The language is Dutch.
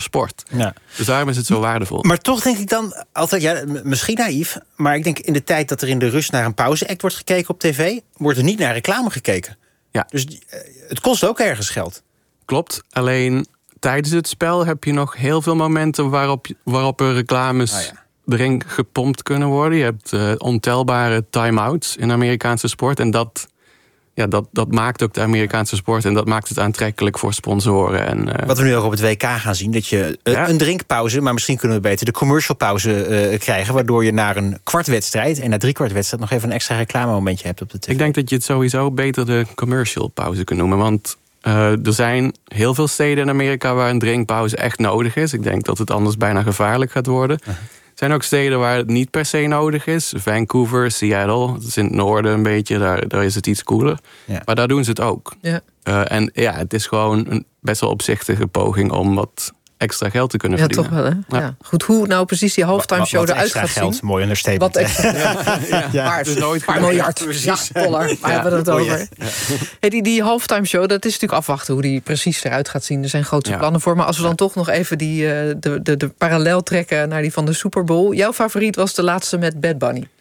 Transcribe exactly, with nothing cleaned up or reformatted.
sport. Ja. Dus daarom is het zo waardevol. Maar toch denk ik dan altijd, ja, misschien naïef, maar ik denk in de tijd dat er in de rust naar een pauze-act wordt gekeken op tv, wordt er niet naar reclame gekeken. Ja. Dus het kost ook ergens geld. Klopt, alleen tijdens het spel heb je nog heel veel momenten waarop, waarop er reclames Oh ja. erin gepompt kunnen worden. Je hebt uh, ontelbare time-outs in Amerikaanse sport. En dat, ja, dat, dat maakt ook de Amerikaanse sport en dat maakt het aantrekkelijk voor sponsoren. En, uh, Wat we nu ook op het W K gaan zien, dat je uh, Ja. een drinkpauze, maar misschien kunnen we beter de commercialpauze uh, krijgen, waardoor je naar een kwartwedstrijd en na drie kwart wedstrijd nog even een extra reclamemomentje hebt op de tv. Ik denk dat je het sowieso beter de commercial pauze kunt noemen. Want uh, er zijn heel veel steden in Amerika waar een drinkpauze echt nodig is. Ik denk dat het anders bijna gevaarlijk gaat worden. Uh-huh. Er zijn ook steden waar het niet per se nodig is. Vancouver, Seattle, dat is in het noorden een beetje. Daar, daar is het iets cooler. Ja. Maar daar doen ze het ook. Ja. Uh, en ja, het is gewoon een best wel opzichtige poging om wat extra geld te kunnen ja, verdienen. Toch wel, hè? Ja. Ja. Goed, hoe nou precies die halftime show wat, wat eruit gaat geld, zien? Mooi understatement. Wat extra ja. Ja. Ja. Maar, dus nooit paar miljard ja, dollar, waar ja. hebben we het over? Ja. Hey, die, die halftime show, dat is natuurlijk afwachten hoe die precies eruit gaat zien. Er zijn grote ja. plannen voor. Maar als we dan ja. toch nog even die, uh, de, de, de parallel trekken naar die van de Super Bowl. Jouw favoriet was de laatste met Bad Bunny.